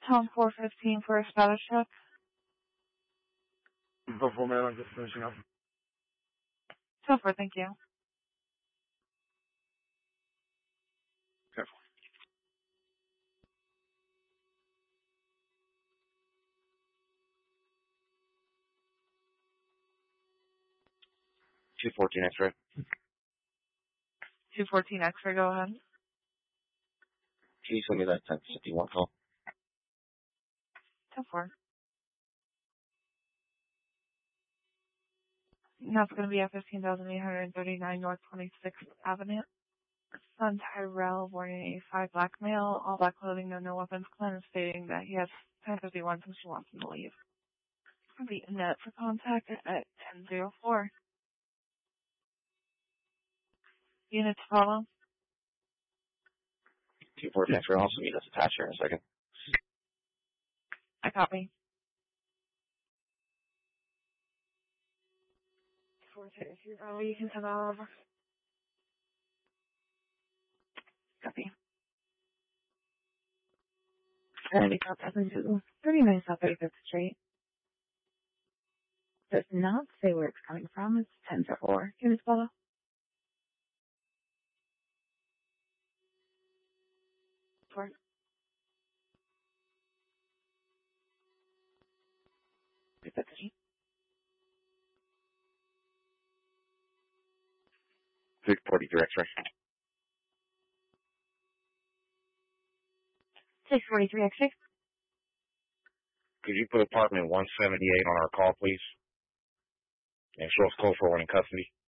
Tom 415 for a status check. Before man, I'm just finishing up. So far, thank you. Careful. $214 X-ray. 214 X-ray, go ahead. Can you send me that 1051 call? 10-4. And that's going to be at 15,839 North 26th Avenue. Son Tyrell, born in 85, black male, all black clothing, no weapons, Glenn is stating that he has 1051 since she wants him to leave. It's going to be Annette for contact at 1004. Unit to follow. 214 X-ray, also meet us attached here in a second. I copy. 430, you can send that over. Copy. 39 South 35th Street. Does not say where it's coming from. It's 10-4. Unit to follow. For 643 X-ray. 643 X-ray. Could you put apartment 178 on our call, please? And show us close for one in custody.